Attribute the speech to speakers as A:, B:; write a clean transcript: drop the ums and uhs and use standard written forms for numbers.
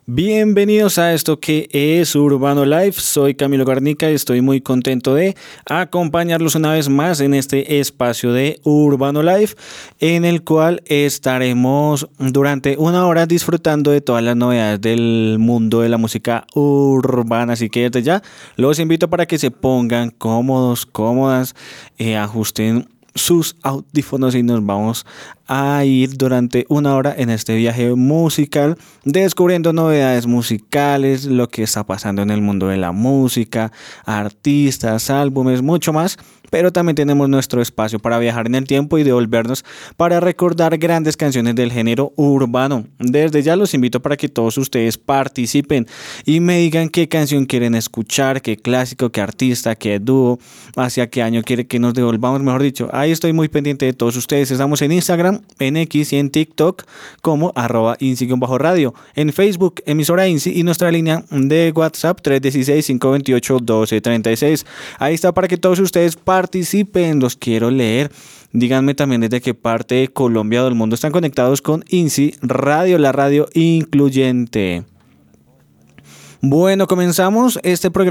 A: Bienvenidos a esto que es Urbano Life. Soy Camilo Garnica y estoy muy contento de acompañarlos una vez más en este espacio de Urbano Life, en el cual estaremos durante una hora disfrutando de todas las novedades del mundo de la música urbana. Así que desde ya los invito para que se pongan cómodos, cómodas, ajusten sus audífonos y nos vamos a ir durante una hora en este viaje musical, descubriendo novedades musicales, lo que está pasando en el mundo de la música, artistas, álbumes, mucho más. Pero también tenemos nuestro espacio para viajar en el tiempo y devolvernos para recordar grandes canciones del género urbano. Desde ya los invito para que todos ustedes participen y me digan qué canción quieren escuchar, qué clásico, qué artista, qué dúo, hacia qué año quiere que nos devolvamos, mejor dicho. Ahí estoy muy pendiente de todos ustedes. Estamos en Instagram, en X y en TikTok como @INSI_radio. En Facebook, emisora INSI, y nuestra línea de WhatsApp 316-528-1236. Ahí está para que todos ustedes participen, los quiero leer. Díganme también desde qué parte de Colombia o del mundo están conectados con INSI Radio, la radio incluyente. Bueno, comenzamos este programa